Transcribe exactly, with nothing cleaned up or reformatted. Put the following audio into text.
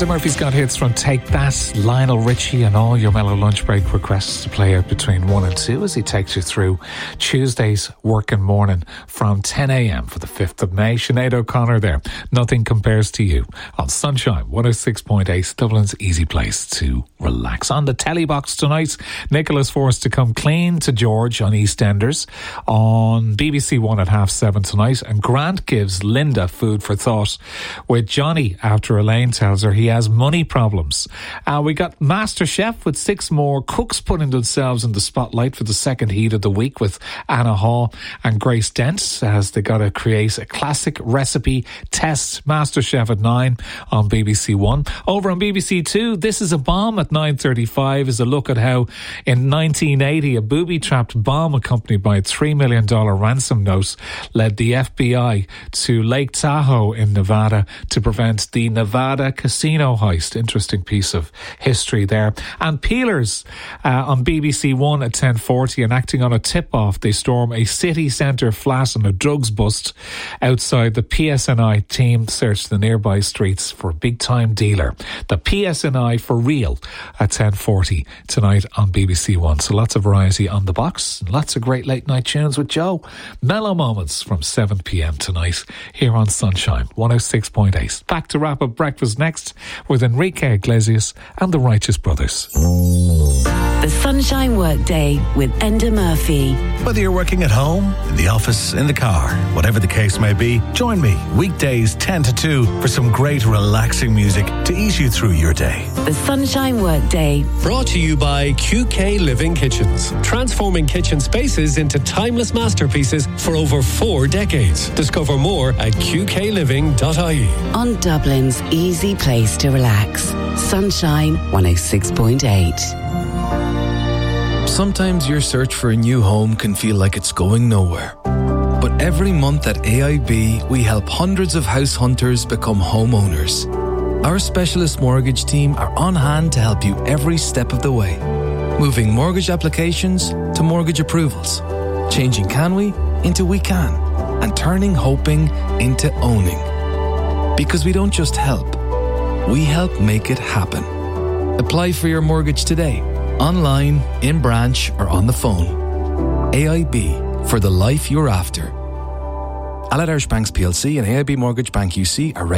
Enda Murphy's got hits from Take That, Lionel Richie, and all your mellow lunch break requests to play out between one and two as he takes you through Tuesday's working morning from ten a.m. for the fifth of May. Sinead O'Connor there. Nothing compares to you on Sunshine one oh six point eight, Dublin's easy place to relax. On the telly box tonight, Nicholas forced to come clean to George on EastEnders on B B C One at half seven tonight, and Grant gives Linda food for thought with Johnny after Elaine tells her he has money problems. Uh, we got MasterChef with six more cooks putting themselves in the spotlight for the second heat of the week with Anna Hall and Grace Dent as they got to create a classic recipe test. MasterChef at nine on B B C One. Over on B B C Two, This Is a Bomb at nine thirty-five is a look at how in nineteen eighty a booby-trapped bomb accompanied by a three million dollars ransom note led the F B I to Lake Tahoe in Nevada to prevent the Nevada casino heist. Interesting piece of history there. And Peelers uh, on B B C One at ten forty, and acting on a tip-off, they storm a city centre flat on a drugs bust outside. The P S N I team search the nearby streets for a big-time dealer. The P S N I for real at ten forty tonight on B B C One. So lots of variety on the box, lots of great late-night tunes with Joe. Mellow moments from seven p.m. tonight here on Sunshine one oh six point eight. Back to wrap up breakfast next with Enrique Iglesias and the Righteous Brothers. The Sunshine Workday with Enda Murphy. Whether you're working at home, in the office, in the car, whatever the case may be, join me weekdays ten to two for some great relaxing music to ease you through your day. The Sunshine Workday. Brought to you by Q K Living Kitchens. Transforming kitchen spaces into timeless masterpieces for over four decades. Discover more at q k living dot i e. On Dublin's easy place to relax. Sunshine one oh six point eight. Sometimes your search for a new home can feel like it's going nowhere. But every month at A I B, we help hundreds of house hunters become homeowners. Our specialist mortgage team are on hand to help you every step of the way. Moving mortgage applications to mortgage approvals. Changing can we into we can. And turning hoping into owning. Because we don't just help, we help make it happen. Apply for your mortgage today. Online, in branch, or on the phone. A I B, for the life you're after. Allied Irish Banks P L C and A I B Mortgage Bank U C are